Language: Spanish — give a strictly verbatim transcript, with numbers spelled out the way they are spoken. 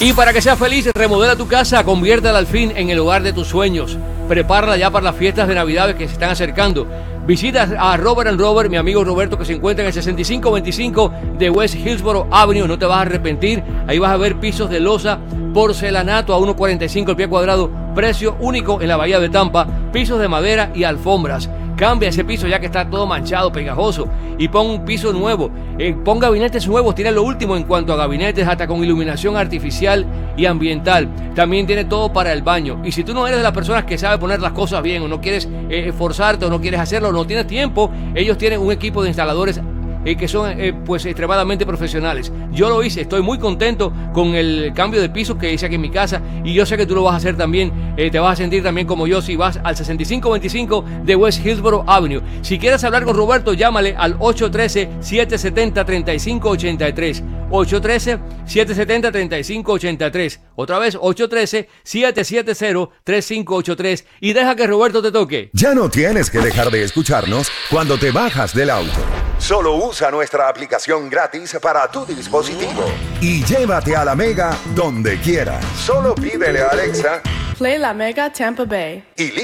Y para que seas feliz, remodela tu casa, conviértela al fin en el hogar de tus sueños. Prepárala ya para las fiestas de Navidad que se están acercando. Visita a Robert and Robert, mi amigo Roberto, que se encuentra en el sesenta y cinco veinticinco de West Hillsborough Avenue. No te vas a arrepentir. Ahí vas a ver pisos de loza, porcelanato a uno cuarenta y cinco el pie cuadrado, precio único en la bahía de Tampa, pisos de madera y alfombras. Cambia ese piso ya que está todo manchado, pegajoso, y pon un piso nuevo. Eh, pon gabinetes nuevos, tiene lo último en cuanto a gabinetes, hasta con iluminación artificial y ambiental. También tiene todo para el baño. Y si tú no eres de las personas que sabe poner las cosas bien, o no quieres eh, esforzarte, o no quieres hacerlo, o no tienes tiempo, ellos tienen un equipo de instaladores Eh, que son eh, pues extremadamente profesionales. Yo lo hice, estoy muy contento con el cambio de pisos que hice aquí en mi casa, y yo sé que tú lo vas a hacer también. Eh, te vas a sentir también como yo si vas al sesenta y cinco veinticinco de West Hillsborough Avenue. Si quieres hablar con Roberto, llámale al ocho uno tres, siete siete cero, tres cinco ocho tres, ocho uno tres, siete siete cero, tres cinco ocho tres, otra vez ocho uno tres, siete siete cero, tres cinco ocho tres, y deja que Roberto te toque. Ya no tienes que dejar de escucharnos cuando te bajas del auto. Solo usa nuestra aplicación gratis para tu dispositivo y llévate a la Mega donde quieras. Solo pídele a Alexa Play La Mega Tampa Bay y